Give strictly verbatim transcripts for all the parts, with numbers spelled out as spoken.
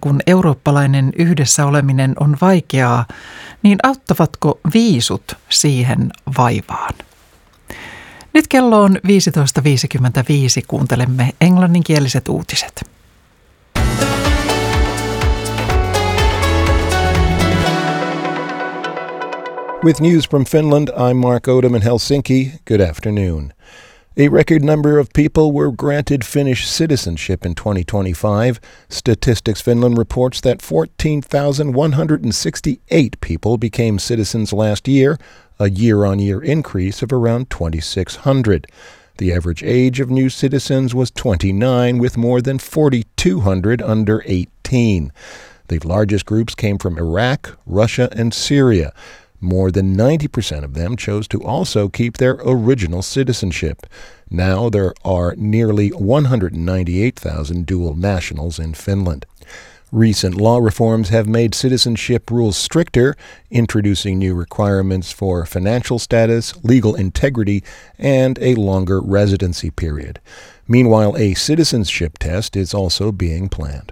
kun eurooppalainen yhdessä oleminen on vaikeaa, niin auttavatko viisut siihen vaivaan? Nyt kello on viisitoista viisikymmentäviisi. Kuuntelemme englanninkieliset uutiset. With news from Finland, I'm Mark Odom in Helsinki. Good afternoon. A record number of people were granted Finnish citizenship in twenty twenty-five. Statistics Finland reports that fourteen thousand one hundred sixty-eight people became citizens last year, a year-on-year increase of around twenty-six hundred. The average age of new citizens was twenty-nine, with more than forty-two hundred under eighteen. The largest groups came from Iraq, Russia, and Syria. More than ninety percent of them chose to also keep their original citizenship. Now there are nearly one hundred ninety-eight thousand dual nationals in Finland. Recent law reforms have made citizenship rules stricter, introducing new requirements for financial status, legal integrity, and a longer residency period. Meanwhile, a citizenship test is also being planned.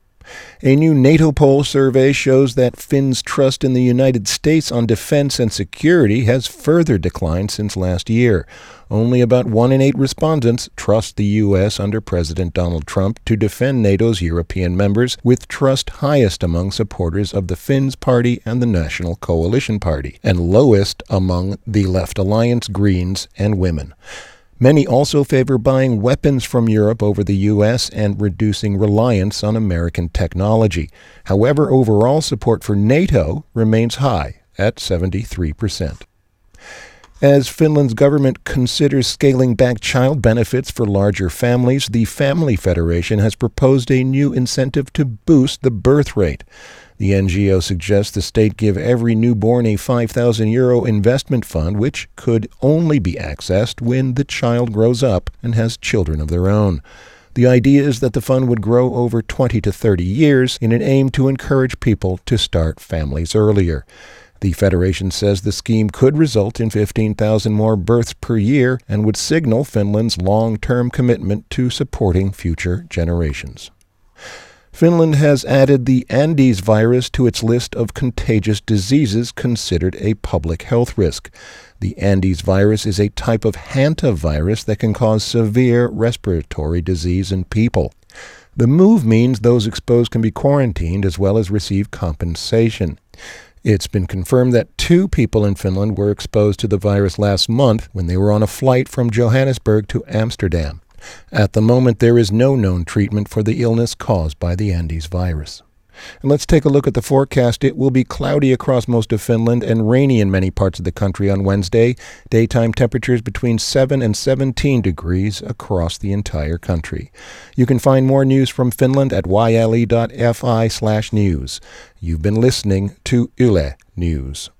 A new NATO poll survey shows that Finns' trust in the United States on defense and security has further declined since last year. Only about one in eight respondents trust the U S under President Donald Trump to defend NATO's European members, with trust highest among supporters of the Finns Party and the National Coalition Party, and lowest among the Left Alliance, Greens, and Women. Many also favor buying weapons from Europe over the U S and reducing reliance on American technology. However, overall support for NATO remains high at seventy-three percent. As Finland's government considers scaling back child benefits for larger families, the Family Federation has proposed a new incentive to boost the birth rate. The N G O suggests the state give every newborn a five thousand euro investment fund, which could only be accessed when the child grows up and has children of their own. The idea is that the fund would grow over twenty to thirty years in an aim to encourage people to start families earlier. The Federation says the scheme could result in fifteen thousand more births per year and would signal Finland's long-term commitment to supporting future generations. Finland has added the Andes virus to its list of contagious diseases considered a public health risk. The Andes virus is a type of hantavirus that can cause severe respiratory disease in people. The move means those exposed can be quarantined as well as receive compensation. It's been confirmed that two people in Finland were exposed to the virus last month when they were on a flight from Johannesburg to Amsterdam. At the moment, there is no known treatment for the illness caused by the Andes virus. And let's take a look at the forecast. It will be cloudy across most of Finland and rainy in many parts of the country on Wednesday. Daytime temperatures between seven and seventeen degrees across the entire country. You can find more news from Finland at yle dot fi slash news. You've been listening to Yle News.